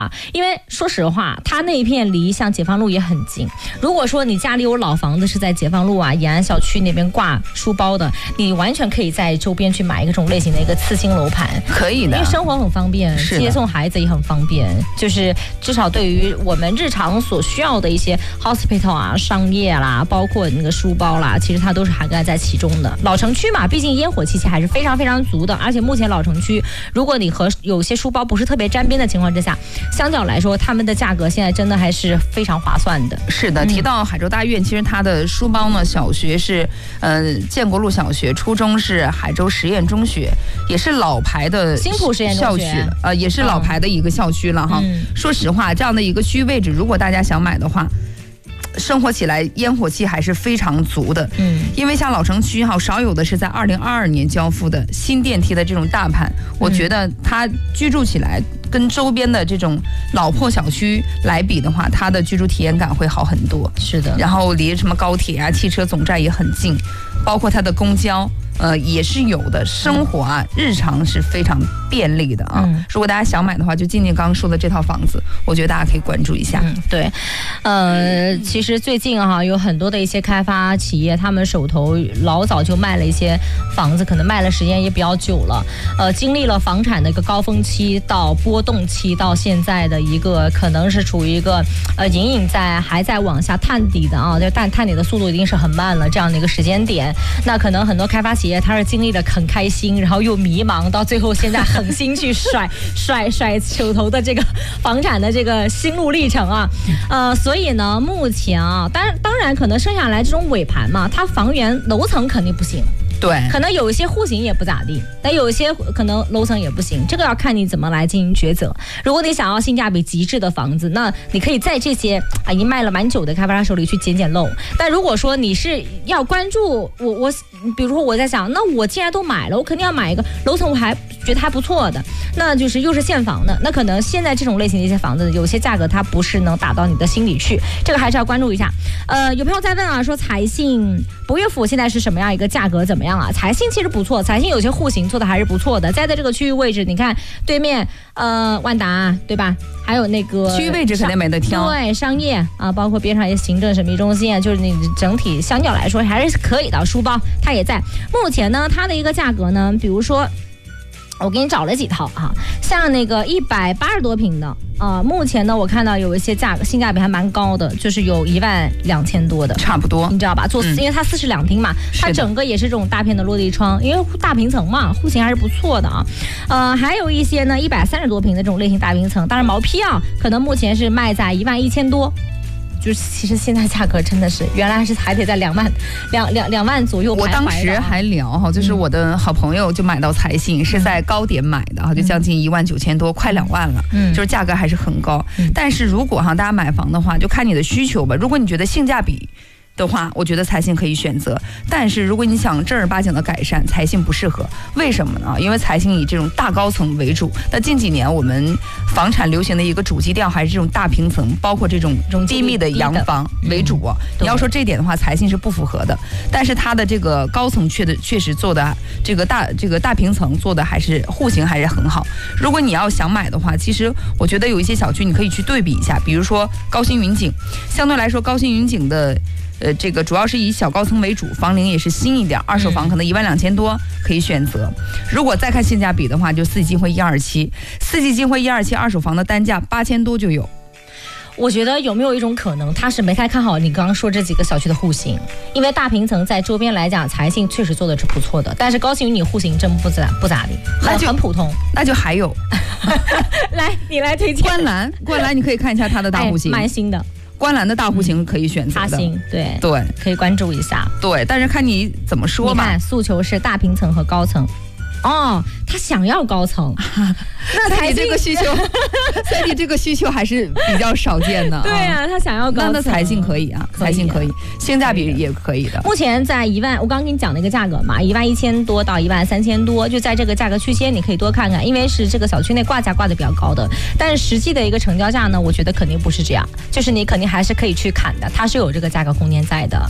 因为说实话，它那一片离像解放路也很近。如果说你家里有老房子是在解放路啊、延安小区那边挂书包的，你完全可以在周边去买一个这种类型的一个次新楼盘， 可以的， 因为生活很方便，接送孩子也很方便，就是至少对于我们日常所需要的一些 hospital 啊、商业啦，包括那个书包啦，其实它都是涵盖在其中的。老城区嘛，毕竟烟火气息还是非常非常足的，而且目前老城区，如果你和有些书包不是特别沾边的情况之下，相较来说，他们的价格现在真的还是非常划算的。 是的，提到海州大院，其实它的书包呢，小学是建国路小学，初中是海州实验中学，也是老牌的新浦实验中学， 也是老牌的一个校区了哈。说实话，这样的一个区域位置，如果大家想买的话，生活起来烟火气还是非常足的。因为像老城区哈，少有的是在2022年交付的新电梯的这种大盘，我觉得它居住起来跟周边的这种老破小区来比的话，它的居住体验感会好很多。 是的， 然后离什么高铁啊、汽车总站也很近，包括它的公交。也是有的，生活啊，日常是非常便利的啊。如果大家想买的话，就静静刚刚说的这套房子，我觉得大家可以关注一下。 对，其实最近哈，有很多的一些开发企业，他们手头老早就卖了一些房子，可能卖了时间也比较久了。经历了房产的一个高峰期到波动期，到现在的一个可能是处于一个隐隐还在往下探底的啊，但探底的速度一定是很慢了这样的一个时间点。那可能很多开发企业他是经历了很开心，然后又迷茫，到最后现在狠心去甩手头的这个房产的这个心路历程啊。所以呢，目前啊，当然可能剩下来这种尾盘嘛，它房源楼层肯定不行。 对， 可能有一些户型也不咋地，但有一些可能楼层也不行，这个要看你怎么来进行抉择。如果你想要性价比极致的房子，那你可以在这些已经卖了蛮久的开发商手里去捡漏。但如果说你是要关注我，比如说我在想，那我既然都买了，我肯定要买一个楼层我还觉得还不错的，那就是又是现房的，那可能现在这种类型的一些房子，有些价格它不是能打到你的心里去，这个还是要关注一下。有朋友在问啊，说财信博悦府现在是什么样一个价格，怎么样啊？财信其实不错，财信有些户型做的还是不错的，在这个区域位置，你看对面万达对吧？还有那个区域位置肯定没得挑， 对，商业啊，包括边上一些行政审批中心啊，就是你整体相较来说还是可以的。书包它也在，目前呢，它的一个价格呢，比如说。我给你找了几套哈，像那个180多平的目前呢我看到有一些性价比还蛮高的，就是有12000多的，差不多， 你知道吧？因为它42平嘛，它整个也是这种大片的落地窗，因为大平层嘛，户型还是不错的啊。还有一些呢130多平的这种类型大平层，当然毛坯啊，可能目前是卖在11000多。就是其实现在价格真的是，原来是还得在2万左右徘徊的。 我当时还聊哈，就是我的好朋友就买到财信，是在高点买的哈，就将近19000多，快2万了，就是价格还是很高。但是如果哈大家买房的话，就看你的需求吧。如果你觉得性价比的话，我觉得财信可以选择。但是如果你想正儿八经的改善，财信不适合。为什么呢？因为财信以这种大高层为主。那近几年我们房产流行的一个主基调还是这种大平层，包括这种低密的洋房为主。你要说这点的话，财信是不符合的。但是它的这个高层确实做的这个大平层做的还是户型还是很好。如果你要想买的话，其实我觉得有一些小区你可以去对比一下，比如说高新云景，相对来说高新云景的。这个主要是以小高层为主，房龄也是新一点，二手房可能12000多可以选择。如果再看性价比的话，就4季金汇127，4季金汇127二手房的单价8000多就有。 我觉得有没有一种可能，他是没太看好你刚刚说这几个小区的户型，因为大平层在周边来讲，财信确实做的是不错的，但是高新云你户型真不咋地，很普通。 那就还有， 来你来推荐。 观澜，你可以看一下它的大户型， 蛮新的。 观澜的大户型可以选择的， 对，可以关注一下。 对，但是看你怎么说吧。 你看，诉求是大平层和高层。他想要高层， 那财信这个需求，财信这个需求还是比较少见的。 对啊，他想要高层， 那财信可以啊，财信可以，性价比也可以的。 目前在1万，我刚刚跟你讲那个价格嘛，11000多到13000多，就在这个价格区间，你可以多看看，因为是这个小区内挂价挂的比较高的，但是实际的一个成交价呢，我觉得肯定不是这样，就是你肯定还是可以去砍的，它是有这个价格空间在的。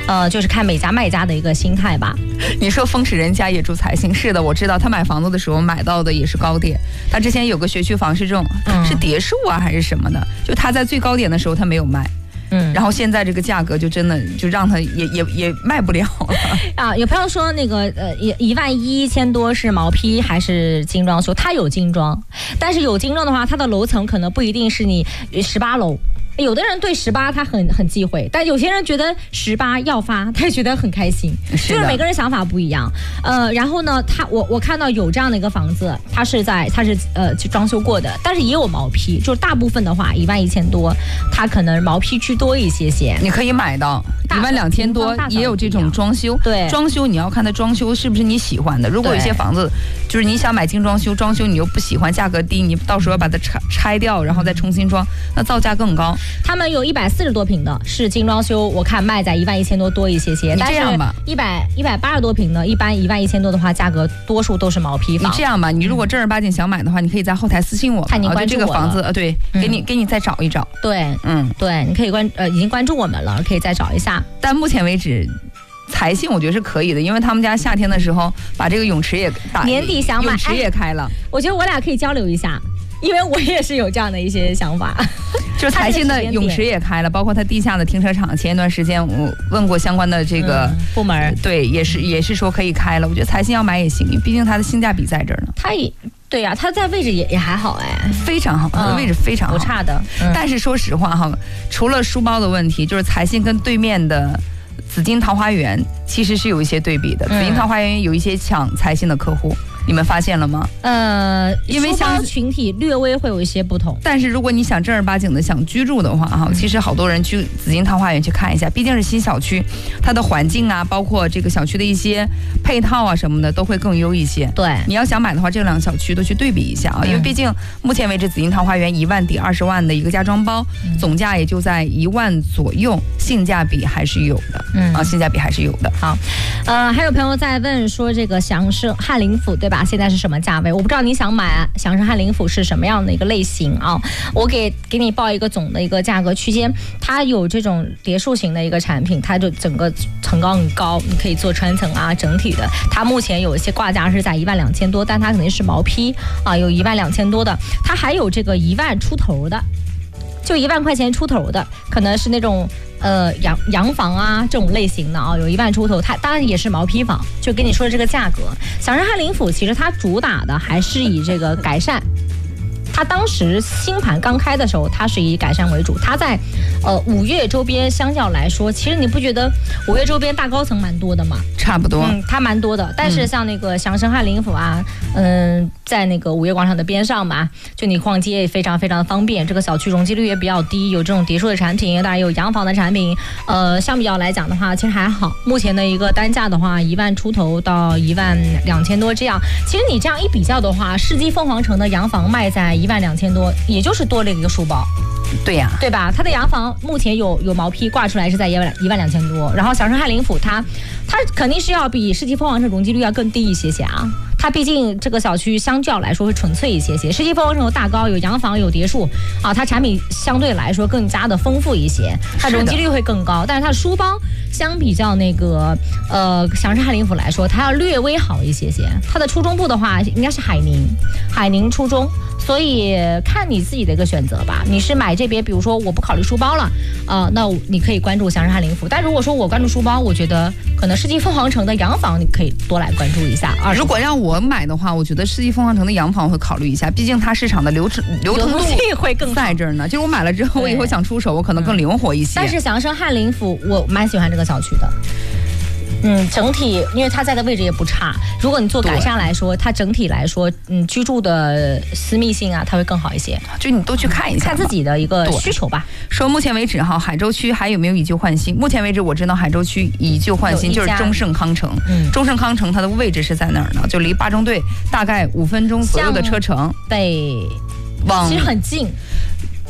就是看每家卖家的一个心态吧。 你说风使人家也住财星，是的，我知道他买房子的时候买到的也是高点。他之前有个学区房是这种，是别墅啊还是什么的，就他在最高点的时候他没有卖。然后现在这个价格就真的就让他也卖不了了啊！有朋友说那个11000多是毛坯还是精装修？它有精装，但是有精装的话，它的楼层可能不一定是你18楼。有的人对18他很忌讳，但有些人觉得18要发，他也觉得很开心，就是每个人想法不一样。然后呢，我看到有这样的一个房子，它是装修过的，但是也有毛坯，就是大部分的话11000多，它可能毛坯居多一些。 你可以买到12000多，也有这种装修。 对， 装修你要看它装修是不是你喜欢的。如果有些房子就是你想买精装修，装修你又不喜欢，价格低，你到时候要把它拆掉，然后再重新装，那造价更高。 他们有140多平的是精装修，我看卖在11000多一些。 你这样吧 ，180多平的，一般11000多的话，价格多数都是毛坯房。 你这样吧，你如果正儿八经想买的话，你可以在后台私信我， 看你关注我这个房子，对，给你再找一找。 对，对，你可以已经关注我们了，可以再找一下。 但目前为止，财信我觉得是可以的，因为他们家夏天的时候把这个泳池也年底想买， 泳池也开了。 我觉得我俩可以交流一下。因为我也是有这样的一些想法， 就是财信的泳池也开了，包括它地下的停车场。前一段时间我问过相关的这个部门， 对，也是说可以开了。我觉得财信要买也行，毕竟它的性价比在这儿呢。 它也对呀，它在位置也还好哎， 非常好，它的位置非常好， 不差的。 但是说实话哈，除了书包的问题，就是财信跟对面的紫金桃花源其实是有一些对比的。紫金桃花源有一些抢财信的客户。你们发现了吗？ 因为书包群体略微会有一些不同， 但是如果你想正儿八经的想居住的话哈，其实好多人去紫金桃花源去看一下，毕竟是新小区，它的环境啊，包括这个小区的一些配套啊什么的都会更优一些。 对， 你要想买的话，这两个小区都去对比一下啊，因为毕竟目前为止紫金桃花源1万抵20万的一个家装包，总价也就在1万左右，性价比还是有的。性价比还是有的。 好，还有朋友在问说这个祥盛翰林府对吧？现在是什么价位？我不知道你想买祥盛翰林府是什么样的一个类型啊？我给你报一个总的一个价格区间，它有这种叠墅型的一个产品，它就整个层高很高，你可以做穿层啊，整体的。它目前有一些挂价是在12000多，但它肯定是毛坯啊，有12000多的，它还有这个1万出头的。就1万块钱出头的，可能是那种洋房啊这种类型的啊，有1万出头，它当然也是毛坯房，就跟你说的这个价格。祥盛翰林府其实它主打的还是以这个改善。它当时新盘刚开的时候，它是以改善为主。它在5月周边相较来说，其实你不觉得5月周边大高层蛮多的吗？ 差不多， 它蛮多的。但是像那个祥盛翰林府啊，在那个5月广场的边上嘛，就你逛街也非常非常的方便。这个小区容积率也比较低，有这种叠墅的产品，当然有洋房的产品。相比较来讲的话，其实还好。目前的一个单价的话，1万出头到12000多这样。其实你这样一比较的话，世纪凤凰城的洋房卖在12000多，也就是多了一个书包。 对呀， 对吧？它的洋房目前有毛坯挂出来是在12000多，然后祥盛翰林府它肯定是要比世纪凤凰城容积率要更低一些些啊。它毕竟这个小区相较来说会纯粹一些些，世纪凤凰城有大高，有洋房，有叠墅啊，它产品相对来说更加的丰富一些，它容积率会更高，但是它的书包相比较那个祥盛翰林府来说，它要略微好一些些。它的初中部的话应该是海宁初中，所以看你自己的一个选择吧。你是买这边，比如说我不考虑书包了，那你可以关注祥盛翰林府。但如果说我关注书包，我觉得可能世纪凤凰城的洋房你可以多来关注一下。 如果让我买的话，我觉得世纪凤凰城的洋房会考虑一下，毕竟它市场的流通度会更在这儿呢。就是我买了之后，我以后想出手，我可能更灵活一些。 但是祥盛翰林府我蛮喜欢这个小区的。整体因为它在的位置也不差，如果你做改善来说，它整体来说，居住的私密性啊，它会更好一些。 就你都去看一下， 看自己的一个需求吧。 说目前为止哈，海州区还有没有以旧换新？目前为止我知道海州区以旧换新就是中盛康城。中盛康城它的位置是在哪儿呢？就离八中队大概5分钟左右的车程。 其实很近。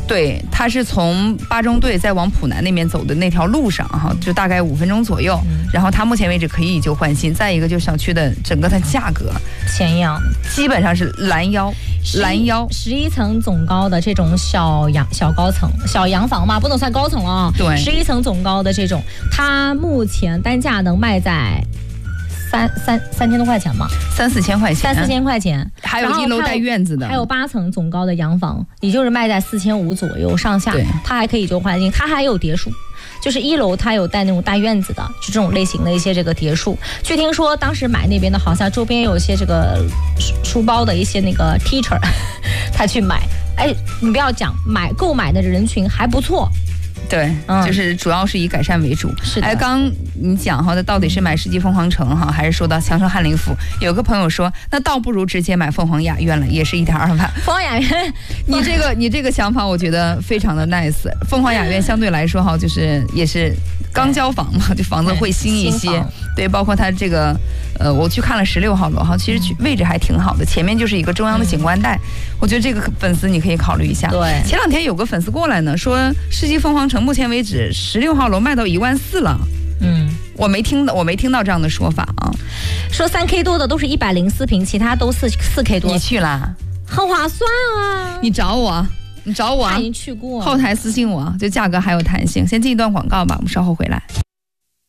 对，它是从八中队再往浦南那边走的那条路上哈，就大概5分钟左右。然后它目前为止可以以旧换新。再一个就是小区的整个的价格， 前阳基本上是拦腰 ，11层总高的这种小高层小洋房嘛，不能算高层了啊。 对 ，11层总高的这种，它目前单价能卖在3000多块钱嘛 ，3、4千块钱，3、 4千块钱。 还有1楼带院子的， 还有8层总高的洋房，也就是卖在4500左右上下。 对， 它还可以旧换新，它还有别墅。就是1楼它有带那种大院子的，就这种类型的一些这个别墅。据听说当时买那边的，好像周边有一些这个书包的一些那个 teacher， 他去买。哎，你不要讲，购买的人群还不错。 对，就是主要是以改善为主。 是的。 哎，刚你讲哈，那到底是买世纪凤凰城哈，还是说到强生翰林府？有个朋友说，那倒不如直接买凤凰雅苑了，也是1.2万。 凤凰雅苑， 你这个想法，我觉得非常的 nice。凤凰雅苑相对来说哈，就是也是刚交房嘛，就房子会新一些。对，包括它这个，我去看了16号楼哈，其实位置还挺好的，前面就是一个中央的景观带。我觉得这个粉丝你可以考虑一下。 对， 前2天有个粉丝过来呢，说世纪凤凰城目前为止16号楼卖到14000了。我没听到这样的说法啊。 说3K 多的都是104平，其他都4K 多。 你去啦？ 很划算啊！ 你找我啊。 他已经去过， 后台私信我，就价格还有弹性。先进一段广告吧，我们稍后回来。